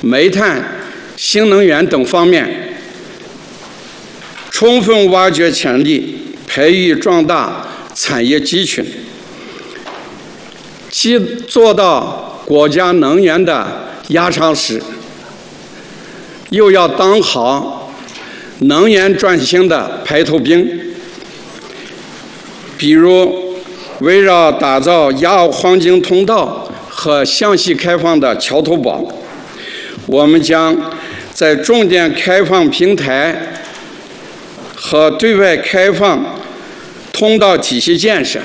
煤炭、新能源等方面，充分挖掘潜力，培育壮大产业集群，既做到国家能源的压舱石，又要当好能源转型的排头兵。比如，围绕打造亚欧黄金通道和向西开放的桥头堡，我们将在重点开放平台和对外开放通道体系建设，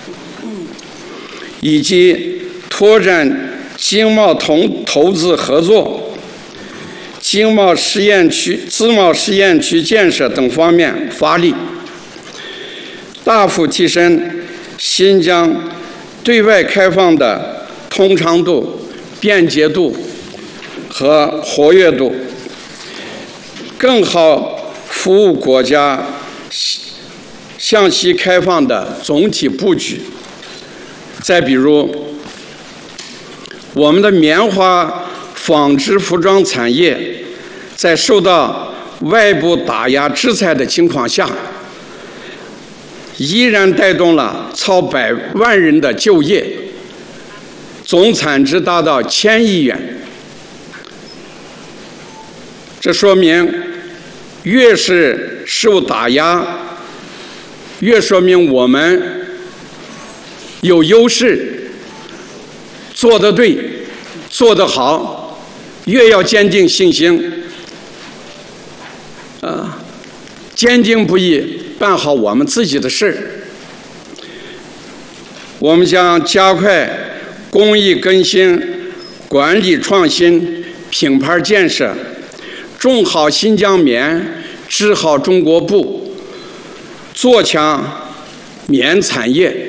以及拓展经贸投资合作、经贸试验区、自贸试验区建设等方面发力，大幅提升新疆对外开放的通畅度、便捷度和活跃度，更好服务国家向西开放的总体布局。再比如，我们的棉花、纺织服装产业在受到外部打压制裁的情况下，依然带动了超100万人的就业，总产值达到1000亿元。这说明，越是受打压，越说明我们有优势，做得对，做得好，越要坚定信心，坚定不移办好我们自己的事儿。我们将加快工艺更新、管理创新、品牌建设，种好新疆棉，织好中国布，做强棉产业。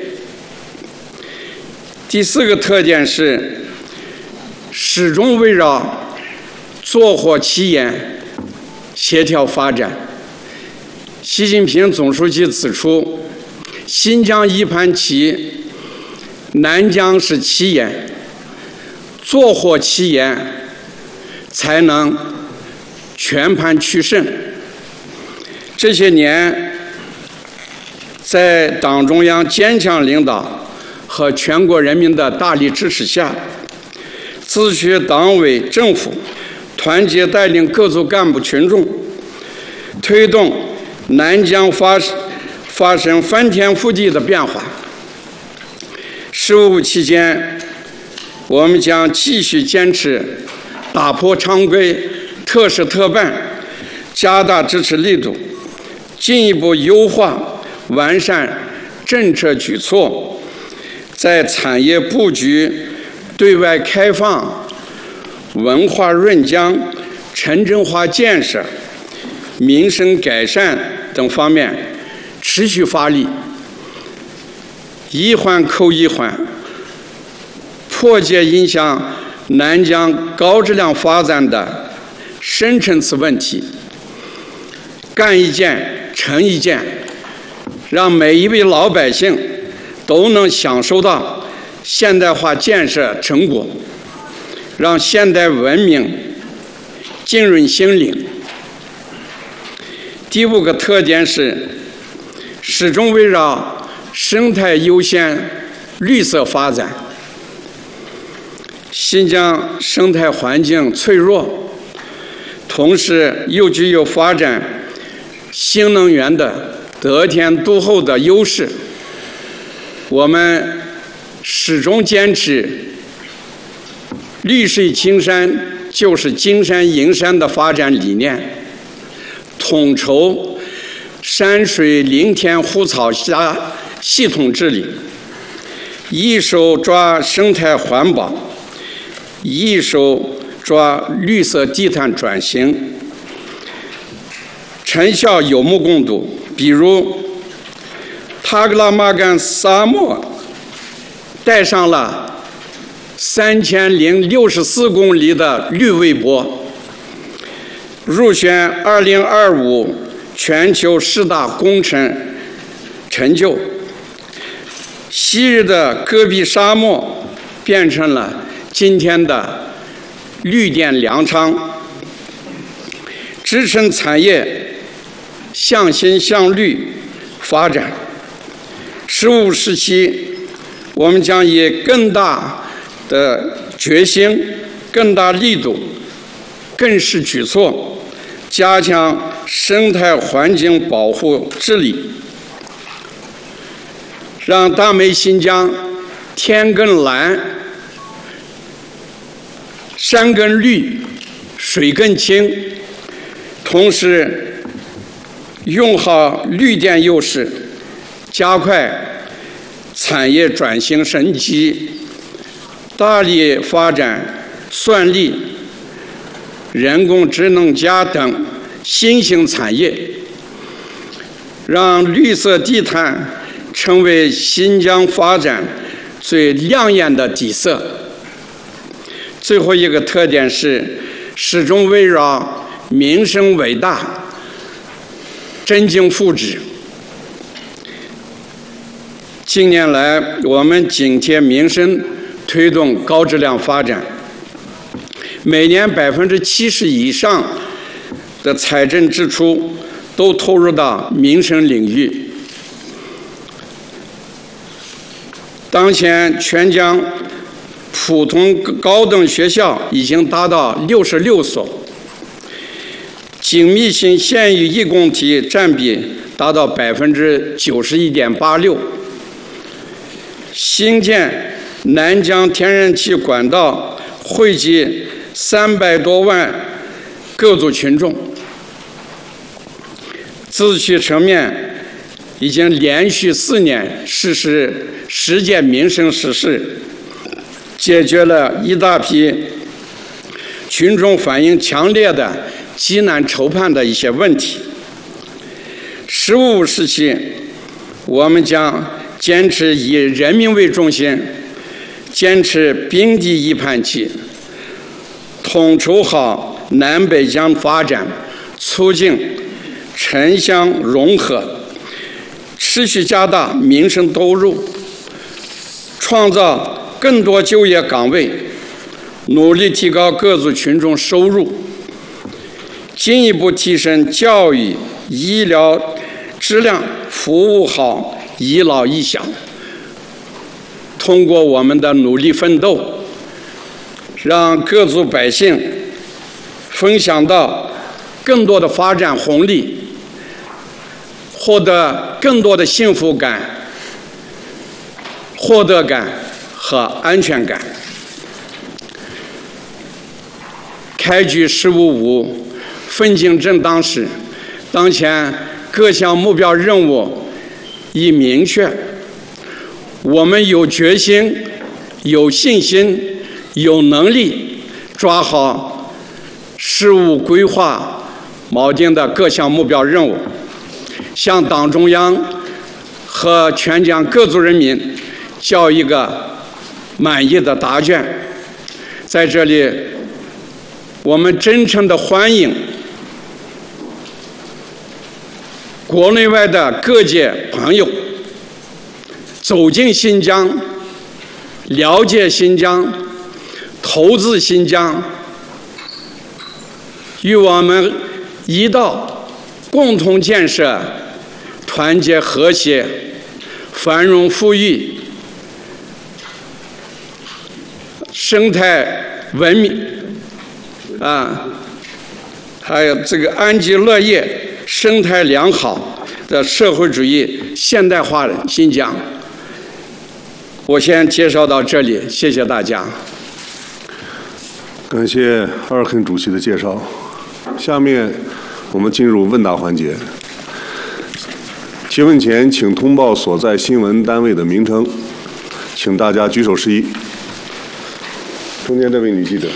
第4个特点是，始终围绕做活企业协调发展。习近平总书记指出，新疆一盘棋，南疆是棋眼，做活棋眼才能全盘取胜。这些年，在党中央坚强领导和全国人民的大力支持下，自区党委政府团结带领各族干部群众，推动南疆发生翻天覆地的变化。事务期间，我们将继续坚持打破常规、特事特办，加大支持力度，进一步优化完善政策举措，在产业布局、对外开放、文化润疆、城镇化建设、民生改善等方面持续发力，一环扣一环，破解影响南疆高质量发展的深层次问题，干一件成一件，让每一位老百姓都能享受到现代化建设成果，让现代文明浸润心灵。第5个特点是，始终围绕生态优先、绿色发展。新疆生态环境脆弱，同时又具有发展新能源的得天独厚的优势。我们始终坚持绿水青山就是金山银山的发展理念，统筹山水林田湖草虾系统治理，一手抓生态环保，一手抓绿色低碳转型，成效有目共睹。比如塔克拉玛干沙漠带上了3064公里的绿围脖，入选2025全球10大工程成就。昔日的戈壁沙漠变成了今天的绿电粮仓，支撑产业向新向绿发展。15时期，我们将以更大的决心、更大力度、更是举措，加强生态环境保护治理，让大美新疆天更蓝、山更绿、水更清，同时用好绿电优势，加快产业转型升级，大力发展算力、人工智能加等新兴产业，让绿色地毯成为新疆发展最亮眼的底色。最后一个特点是始终围绕民生伟大、振兴福祉。近年来，我们紧贴民生，推动高质量发展，每年70%以上的财政支出都投入到民生领域。当前全疆普通高等学校已经达到66所，精密性县域一共体占比达到91.86%。新建南疆天然气管道惠及300多万各族群众。自取层面已经连续4年实施10件民生实事，解决了一大批群众反映强烈的急难愁盼的一些问题。15时期，我们将坚持以人民为中心，坚持并蒂一盘棋，统筹好南北疆发展，促进城乡融合，持续加大民生投入，创造更多就业岗位，努力提高各族群众收入，进一步提升教育、医疗质量，服务好一老一小。通过我们的努力奋斗，让各族百姓分享到更多的发展红利，获得更多的幸福感、获得感和安全感。开局15.5，奋进正当时。当前各项目标任务已明确，我们有决心、有信心、有能力抓好15规划锚定的各项目标任务，向党中央和全疆各族人民交一个满意的答卷。在这里，我们真诚地欢迎国内外的各界朋友走进新疆，了解新疆，投资新疆，与我们一道共同建设团结和谐、繁荣富裕、生态文明还有这个安居乐业、生态良好的社会主义现代化的新疆。我先介绍到这里，谢谢大家。 感谢阿尔肯主席的介绍。下面我们进入问答环节。提问前请通报所在新闻单位的名称，请大家举手示意。中间这位女记者。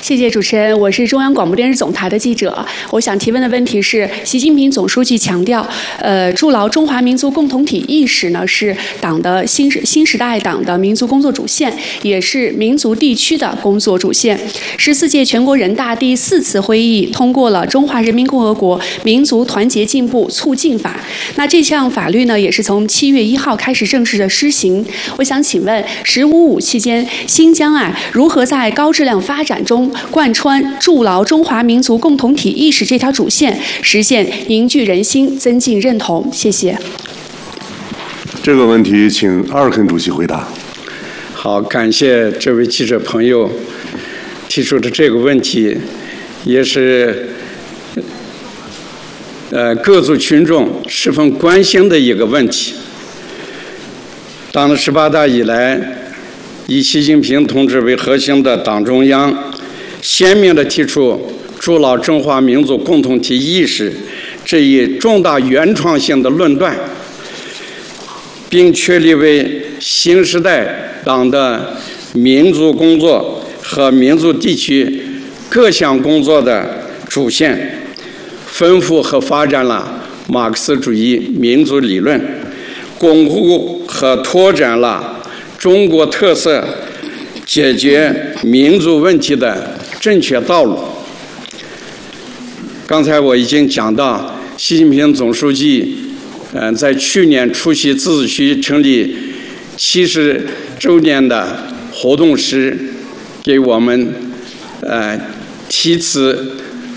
谢谢主持人，我是中央广播电视总台的记者。我想提问的问题是，习近平总书记强调，筑牢中华民族共同体意识呢是党的新时代党的民族工作主线，也是民族地区的工作主线。14届全国人大第4次会议通过了《中华人民共和国民族团结进步促进法》。那这项法律呢，也是从7月1号开始正式的施行。我想请问，15.5期间，新疆如何在高质量发展中贯穿筑牢中华民族共同体意识这条主线，实现凝聚人心、增进认同？谢谢。 这个问题请阿尔肯主席回答。 好，感谢这位记者朋友提出的这个问题，也是各族群众十分关心的一个问题。党的18大以来，以习近平同志为核心的党中央鲜明地提出筑牢中华民族共同体意识这一重大原创性的论断，并确立为新时代党的民族工作和民族地区各项工作的主线，丰富和发展了马克思主义民族理论，巩固和拓展了中国特色解决民族问题的正确道路。刚才我已经讲到，习近平总书记在去年出席自治区成立70周年的活动时，给我们题词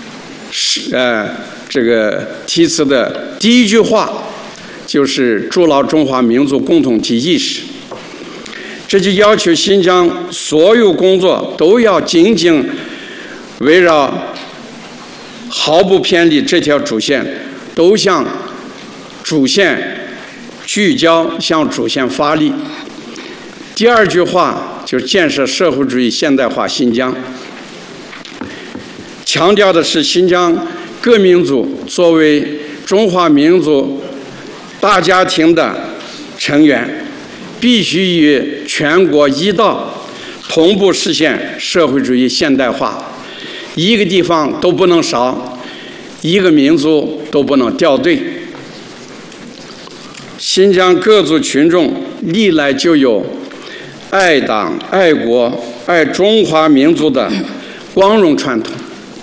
的第一句话就是筑牢中华民族共同体意识。这就要求新疆所有工作都要紧紧围绕，毫不偏离这条主线，都向主线聚焦，向主线发力。第二句话就是建设社会主义现代化新疆，强调的是新疆各民族作为中华民族大家庭的成员，必须与全国一道同步实现社会主义现代化，一个地方都不能少，一个民族都不能掉队。新疆各族群众历来就有爱党、爱国、爱中华民族的光荣传统，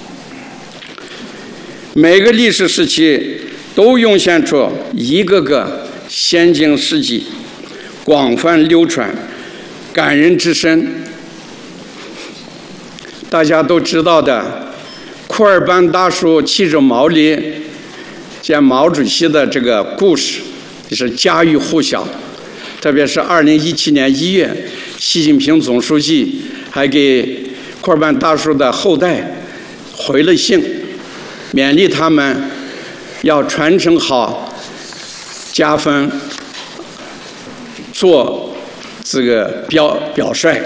每个历史时期都涌现出一个个先进事迹，广泛流传，感人至深。大家都知道的，库尔班大叔骑着毛驴见毛主席的这个故事，也是家喻户晓。特别是2017年1月，习近平总书记还给库尔班大叔的后代回了信，勉励他们要传承好家风，做这个表率。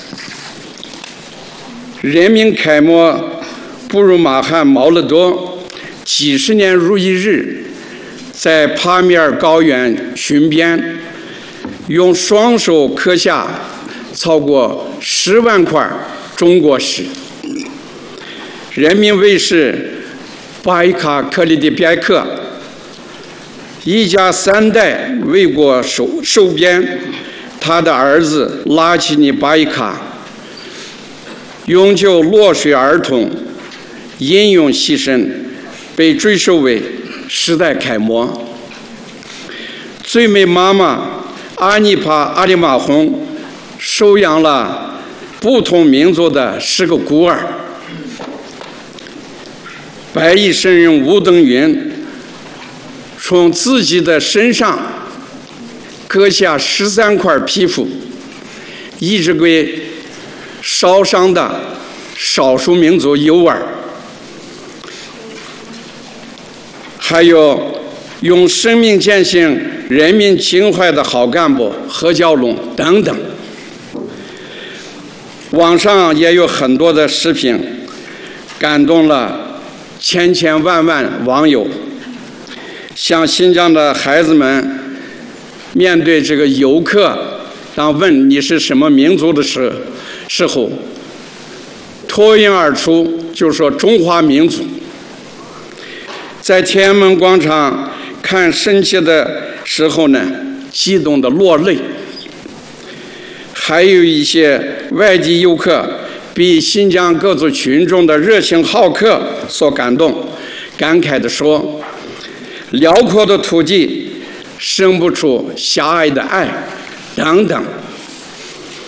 人民楷模布鲁马汗毛勒多几十年如一日，在帕米尔高原巡边，用双手刻下超过10万块中国史。人民卫士巴伊卡克里迪别克一家3代为国收编，他的儿子拉齐尼巴伊卡永救落水儿童，英勇牺牲，被追授为时代楷模。最美妈妈阿尼帕阿里马洪收养了不同民族的10个孤儿。白衣圣人吴登云从自己的身上割下13块皮肤，移植给烧伤的少数民族幼儿。还有用生命践行人民情怀的好干部何蛟龙等等。网上也有很多的视频，感动了千万网友。像新疆的孩子们面对这个游客当问你是什么民族的时候， 脱颖而出，就说中华民族。在天安门广场看升旗的时候呢，激动的落泪。还有一些外地游客被新疆各族群众的热情好客所感动，感慨地说：“辽阔的土地生不出狭隘的爱，等等。”